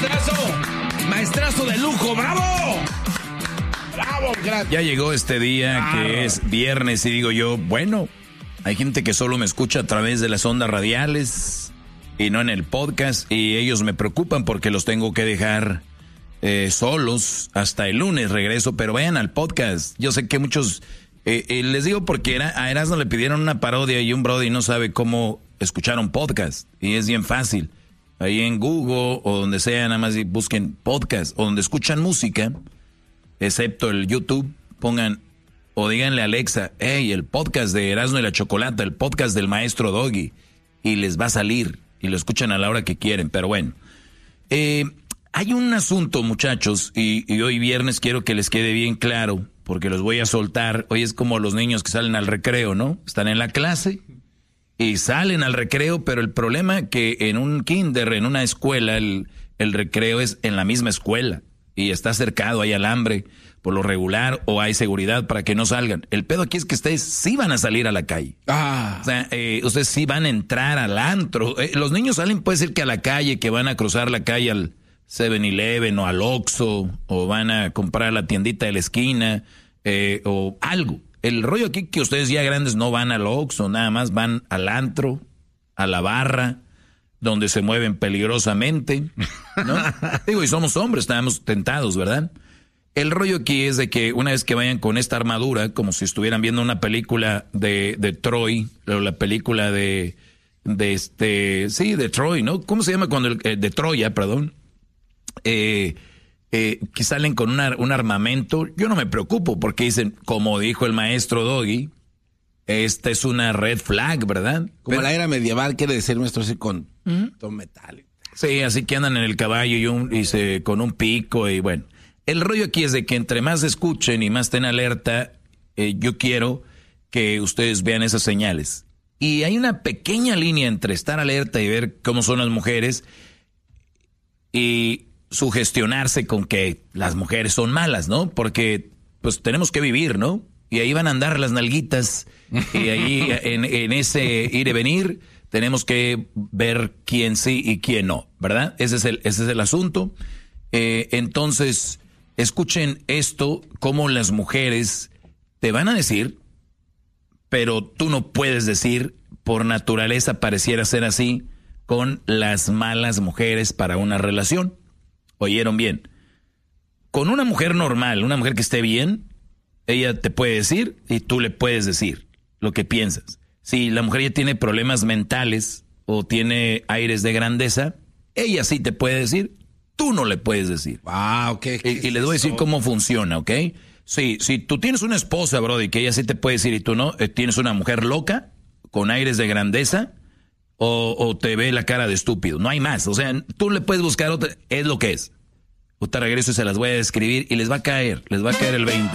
Maestrazo de lujo, ¡bravo! ¡Bravo! Ya llegó este día que es viernes y digo yo, bueno, hay gente que solo me escucha a través de las ondas radiales y no en el podcast, y ellos me preocupan porque los tengo que dejar solos hasta el lunes regreso, pero vayan al podcast. Yo sé que muchos, les digo porque a Erasmo le pidieron una parodia y un brody no sabe cómo escuchar un podcast, y es bien fácil. Ahí en Google o donde sea, nada más busquen podcast o donde escuchan música, excepto el YouTube, pongan o díganle a Alexa, hey, el podcast de Erasmo y la Chocolata, el podcast del maestro Doggy, y les va a salir y lo escuchan a la hora que quieren. Pero bueno, hay un asunto, muchachos, y hoy viernes quiero que les quede bien claro, porque los voy a soltar. Hoy es como los niños que salen al recreo, ¿no? Están en la clase y salen al recreo, pero el problema que en un kinder, en una escuela, el recreo es en la misma escuela y está cercado, hay alambre por lo regular o hay seguridad para que no salgan. El pedo aquí es que ustedes sí van a salir a la calle. O sea, ustedes sí van a entrar al antro. Los niños salen, puede ser que a la calle, que van a cruzar la calle al 7-Eleven o al Oxxo, o van a comprar a la tiendita de la esquina, o algo. El rollo aquí que ustedes ya grandes no van al Oxxo, nada más van al antro, a la barra, donde se mueven peligrosamente, ¿no? Digo, y somos hombres, estamos tentados, ¿verdad? El rollo aquí es de que una vez que vayan con esta armadura, como si estuvieran viendo una película de Troy, o la película de Troy, ¿no? ¿Cómo se llama cuando de Troya, perdón? Que salen con un armamento. Yo no me preocupo porque dicen, como dijo el maestro Doggy, esta es una red flag, ¿verdad? Como la era medieval, quiere decir nuestro, así con todo metal. Sí, así que andan en el caballo con un pico y bueno. El rollo aquí es de que entre más escuchen y más estén alerta, yo quiero que ustedes vean esas señales. Y hay una pequeña línea entre estar alerta y ver cómo son las mujeres y sugestionarse con que las mujeres son malas, ¿no? Porque pues tenemos que vivir, ¿no? Y ahí van a andar las nalguitas y ahí en ese ir y venir tenemos que ver quién sí y quién no, ¿verdad? Ese es el asunto. Entonces, escuchen esto, cómo las mujeres te van a decir, pero tú no puedes decir, por naturaleza pareciera ser así, con las malas mujeres para una relación. ¿Oyeron bien? Con una mujer normal, una mujer que esté bien, ella te puede decir y tú le puedes decir lo que piensas. Si la mujer ya tiene problemas mentales o tiene aires de grandeza, ella sí te puede decir, tú no le puedes decir. Wow, y les voy a decir cómo funciona, ¿ok? Si tú tienes una esposa, brody, que ella sí te puede decir y tú no, tienes una mujer loca, con aires de grandeza, o te ve la cara de estúpido. No hay más. O sea, tú le puedes buscar otra, es lo que es. Ahorita regreso y se las voy a describir y les va a caer el 20.